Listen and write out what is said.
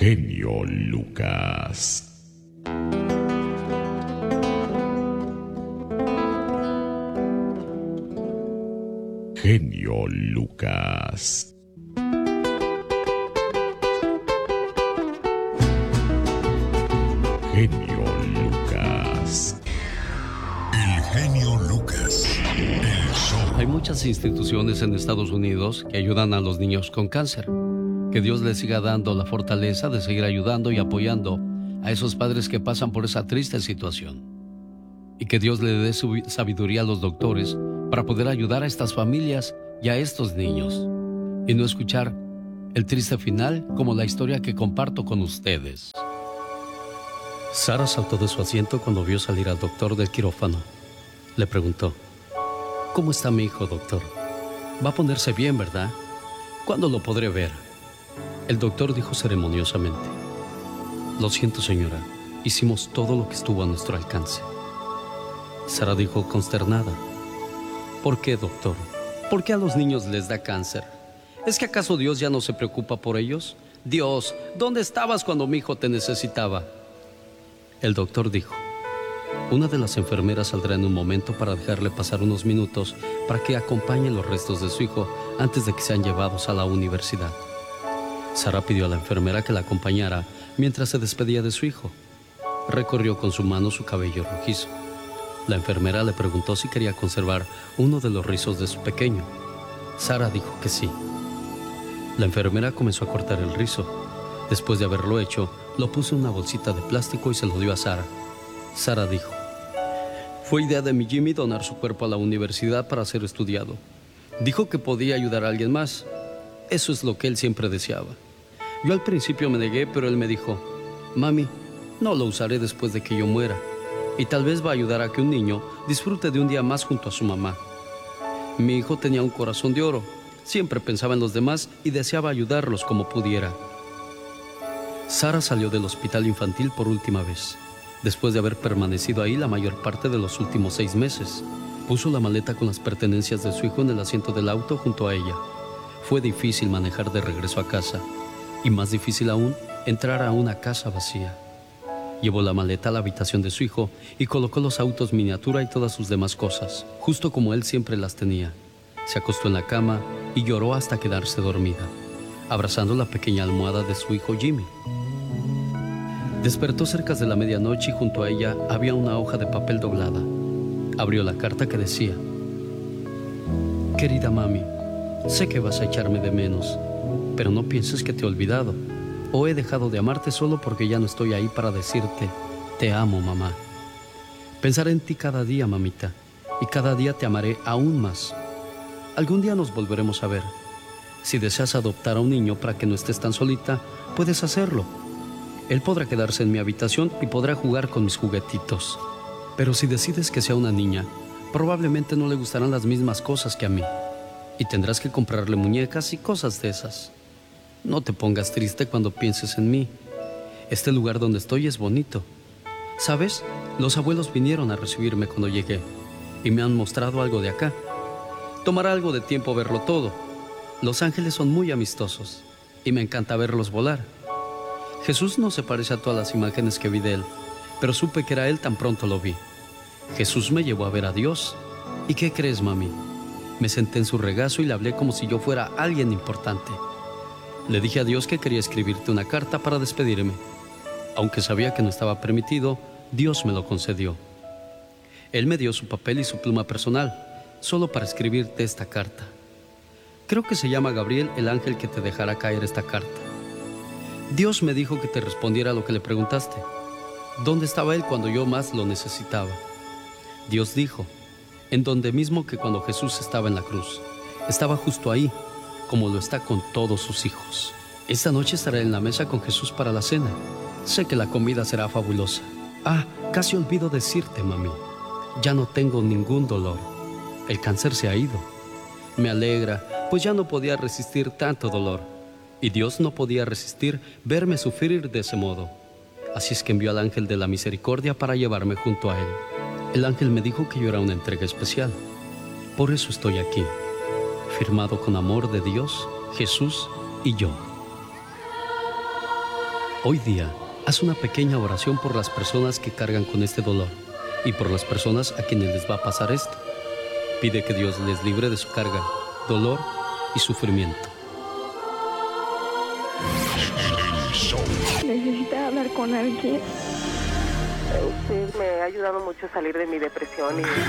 genio Lucas. Genio Lucas. Genio Lucas. El genio Lucas. El show. Hay muchas instituciones en Estados Unidos que ayudan a los niños con cáncer. Que Dios les siga dando la fortaleza de seguir ayudando y apoyando a esos padres que pasan por esa triste situación. Y que Dios le dé su sabiduría a los doctores para poder ayudar a estas familias y a estos niños. Y no escuchar el triste final como la historia que comparto con ustedes. Sara saltó de su asiento cuando vio salir al doctor del quirófano. Le preguntó: ¿Cómo está mi hijo, doctor? Va a ponerse bien, ¿verdad? ¿Cuándo lo podré ver? El doctor dijo ceremoniosamente: Lo siento, señora. Hicimos todo lo que estuvo a nuestro alcance. Sara dijo consternada: ¿Por qué, doctor? ¿Por qué a los niños les da cáncer? ¿Es que acaso Dios ya no se preocupa por ellos? Dios, ¿dónde estabas cuando mi hijo te necesitaba? El doctor dijo: Una de las enfermeras saldrá en un momento para dejarle pasar unos minutos para que acompañe los restos de su hijo antes de que sean llevados a la universidad. Sara pidió a la enfermera que la acompañara mientras se despedía de su hijo. Recorrió con su mano su cabello rojizo. La enfermera le preguntó si quería conservar uno de los rizos de su pequeño. Sara dijo que sí. La enfermera comenzó a cortar el rizo. Después de haberlo hecho, lo puso en una bolsita de plástico y se lo dio a Sara. Sara dijo: Fue idea de mi Jimmy donar su cuerpo a la universidad para ser estudiado. Dijo que podía ayudar a alguien más. Eso es lo que él siempre deseaba. Yo al principio me negué, pero él me dijo: Mami, no lo usaré después de que yo muera. Y tal vez va a ayudar a que un niño disfrute de un día más junto a su mamá. Mi hijo tenía un corazón de oro. Siempre pensaba en los demás y deseaba ayudarlos como pudiera. Sara salió del hospital infantil por última vez, después de haber permanecido ahí la mayor parte de los últimos 6 meses. Puso la maleta con las pertenencias de su hijo en el asiento del auto junto a ella. Fue difícil manejar de regreso a casa, y más difícil aún, entrar a una casa vacía. Llevó la maleta a la habitación de su hijo y colocó los autos miniatura y todas sus demás cosas, justo como él siempre las tenía. Se acostó en la cama y lloró hasta quedarse dormida, abrazando la pequeña almohada de su hijo Jimmy. Despertó cerca de la medianoche y junto a ella había una hoja de papel doblada. Abrió la carta que decía: Querida mami, sé que vas a echarme de menos, pero no pienses que te he olvidado o he dejado de amarte solo porque ya no estoy ahí para decirte: te amo, mamá. Pensaré en ti cada día, mamita, y cada día te amaré aún más. Algún día nos volveremos a ver. Si deseas adoptar a un niño para que no estés tan solita, puedes hacerlo. Él podrá quedarse en mi habitación y podrá jugar con mis juguetitos. Pero si decides que sea una niña, probablemente no le gustarán las mismas cosas que a mí. Y tendrás que comprarle muñecas y cosas de esas. No te pongas triste cuando pienses en mí. Este lugar donde estoy es bonito. ¿Sabes? Los abuelos vinieron a recibirme cuando llegué y me han mostrado algo de acá. Tomará algo de tiempo verlo todo. Los ángeles son muy amistosos y me encanta verlos volar. Jesús no se parece a todas las imágenes que vi de él, pero supe que era él tan pronto lo vi. Jesús me llevó a ver a Dios. ¿Y qué crees, mami? Me senté en su regazo y le hablé como si yo fuera alguien importante. Le dije a Dios que quería escribirte una carta para despedirme. Aunque sabía que no estaba permitido, Dios me lo concedió. Él me dio su papel y su pluma personal, solo para escribirte esta carta. Creo que se llama Gabriel, el ángel que te dejará caer esta carta. Dios me dijo que te respondiera a lo que le preguntaste. ¿Dónde estaba él cuando yo más lo necesitaba? Dios dijo: en donde mismo que cuando Jesús estaba en la cruz. Estaba justo ahí, como lo está con todos sus hijos. Esta noche estaré en la mesa con Jesús para la cena. Sé que la comida será fabulosa. Ah, casi olvido decirte, mami. Ya no tengo ningún dolor. El cáncer se ha ido. Me alegra, pues ya no podía resistir tanto dolor. Y Dios no podía resistir verme sufrir de ese modo. Así es que envió al ángel de la misericordia para llevarme junto a él. El ángel me dijo que yo era una entrega especial. Por eso estoy aquí, firmado con amor de Dios, Jesús y yo. Hoy día, haz una pequeña oración por las personas que cargan con este dolor y por las personas a quienes les va a pasar esto. Pide que Dios les libre de su carga, dolor y sufrimiento. Necesita hablar con alguien. Usted me ha ayudado mucho a salir de mi depresión y